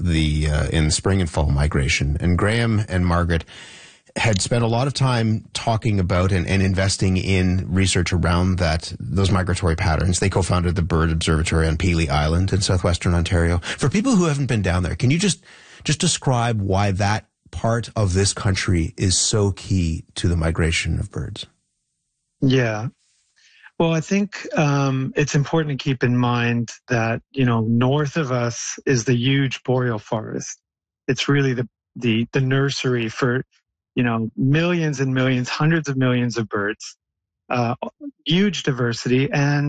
the in spring and fall migration. And Graham and Margaret had spent a lot of time talking about and investing in research around those migratory patterns. They co-founded the Bird Observatory on Pelee Island in southwestern Ontario. For people who haven't been down there, can you just describe why that part of this country is so key to the migration of birds? Yeah. Well, I think it's important to keep in mind that, north of us is the huge boreal forest. It's really the nursery for, millions and millions, hundreds of millions of birds, huge diversity. And